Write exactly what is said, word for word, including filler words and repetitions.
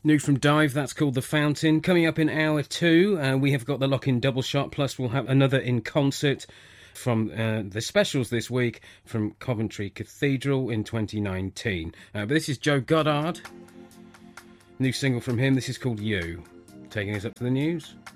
New from Dive, that's called The Fountain. Coming up in hour two, uh, we have got the lock-in double shot, plus we'll have another in concert from uh, the specials this week from Coventry Cathedral in twenty nineteen. Uh, but this is Joe Goddard. New single from him, this is called You. Taking us up to the news.